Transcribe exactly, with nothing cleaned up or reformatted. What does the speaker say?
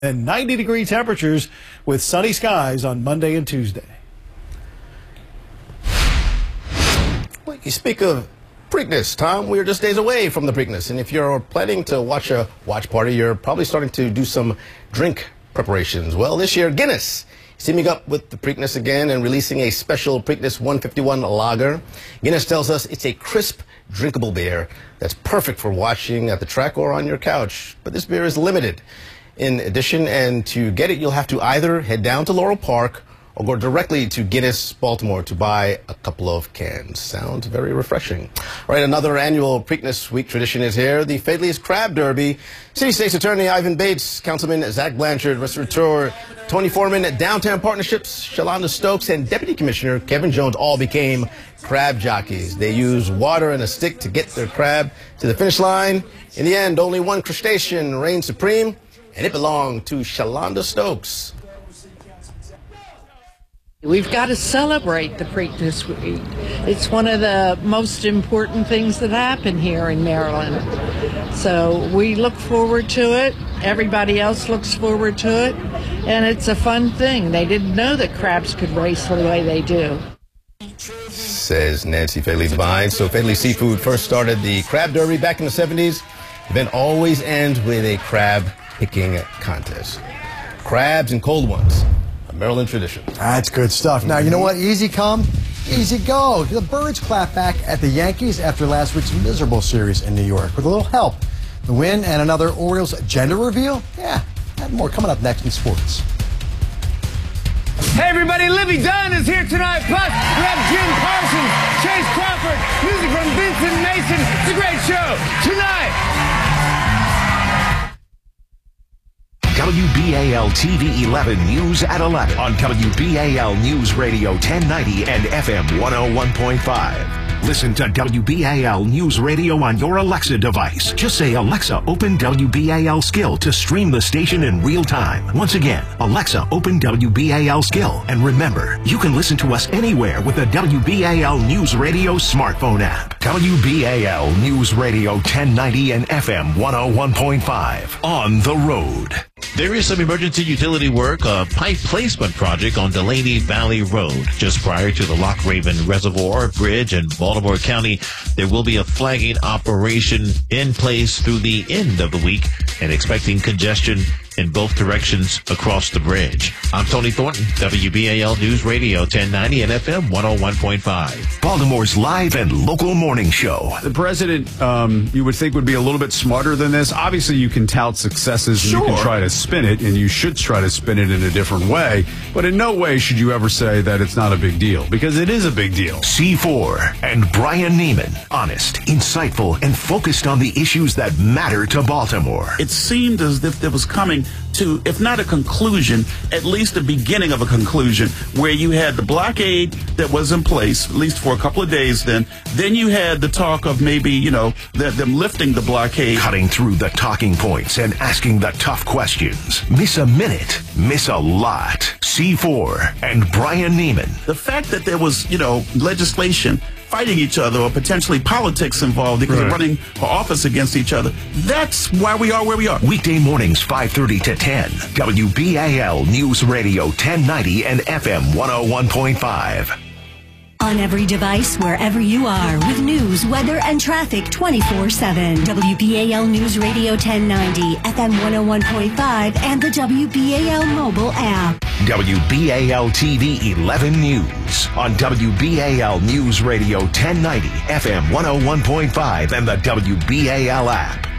And ninety degree temperatures with sunny skies on Monday and Tuesday. Well, you speak of Preakness, Tom. We're just days away from the Preakness, and if you're planning to watch a watch party, you're probably starting to do some drink preparations. Well, this year, Guinness is teaming up with the Preakness again and releasing a special Preakness one fifty-one lager. Guinness tells us it's a crisp, drinkable beer that's perfect for watching at the track or on your couch. But this beer is limited. In addition, and to get it, you'll have to either head down to Laurel Park or go directly to Guinness Baltimore to buy a couple of cans. Sounds very refreshing. All right, another annual Preakness Week tradition is here, the Fadley's Crab Derby. City State's Attorney Ivan Bates, Councilman Zach Blanchard, Restaurateur Tony Foreman, Downtown Partnerships, Shalonda Stokes, and Deputy Commissioner Kevin Jones all became crab jockeys. They use water and a stick to get their crab to the finish line. In the end, only one crustacean reigned supreme, and it belonged to Shalonda Stokes. We've got to celebrate the Preakness Week. It's one of the most important things that happen here in Maryland. So we look forward to it. Everybody else looks forward to it. And it's a fun thing. They didn't know that crabs could race the way they do. Says Nancy Fadley Devine. So Fadley Seafood first started the Crab Derby back in the seventies. The event always ends with a crab picking contest. Crabs and cold ones. A Maryland tradition. That's good stuff. Now, you know what? Easy come, easy go. The Birds clap back at the Yankees after last week's miserable series in New York with a little help. The win and another Orioles gender reveal? Yeah, and more coming up next in sports. Hey everybody, Livy Dunn is here tonight. Plus, we have Jim Parsons, Chase Crawford, music from Vincent Mason. It's a great show tonight. W B A L T V eleven News at eleven on W B A L News Radio ten ninety and F M one oh one point five. Listen to W B A L News Radio on your Alexa device. Just say, Alexa, open W B A L Skill to stream the station in real time. Once again, Alexa, open W B A L Skill. And remember, you can listen to us anywhere with the W B A L News Radio smartphone app. W B A L News Radio ten ninety and F M one oh one point five. On the road. There is some emergency utility work, a pipe placement project on Delaney Valley Road. Just prior to the Lock Raven Reservoir Bridge in Baltimore County, there will be a flagging operation in place through the end of the week and expecting congestion in both directions across the bridge. I'm Tony Thornton, W B A L News Radio ten ninety and F M one oh one point five. Baltimore's live and local morning show. The president, um, you would think, would be a little bit smarter than this. Obviously, you can tout successes and Sure. you can try to spin it, and you should try to spin it in a different way. But in no way should you ever say that it's not a big deal, because it is a big deal. C four and Brian Neiman. Honest, insightful, and focused on the issues that matter to Baltimore. It seemed as if there was coming to, if not a conclusion, at least the beginning of a conclusion, where you had the blockade that was in place, at least for a couple of days then. Then you had the talk of maybe, you know, the, them lifting the blockade. Cutting through the talking points and asking the tough questions. Miss a minute, miss a lot. C four and Brian Neiman. The fact that there was, you know, legislation fighting each other or potentially politics involved because Right. of running for office against each other, that's why we are where we are. Weekday mornings, five thirty to ten. W B A L News Radio ten ninety and F M one oh one point five. On every device, wherever you are, with news, weather, and traffic twenty-four seven. W B A L News Radio ten ninety, F M one oh one point five, and the W B A L mobile app. W B A L T V eleven News on W B A L News Radio ten ninety, F M one oh one point five, and the W B A L app.